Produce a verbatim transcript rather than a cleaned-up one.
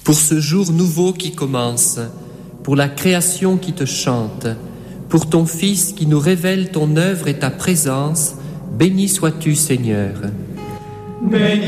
pour ce jour nouveau qui commence, pour la création qui te chante, pour ton Fils qui nous révèle ton œuvre et ta présence, béni sois-tu, Seigneur. Béni